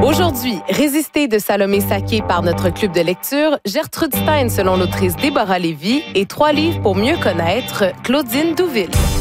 Aujourd'hui, Résister de Salomé Saké par notre club de lecture, Gertrude Stein selon l'autrice Déborah Lévy et 3 livres pour mieux connaître Claudine Douville.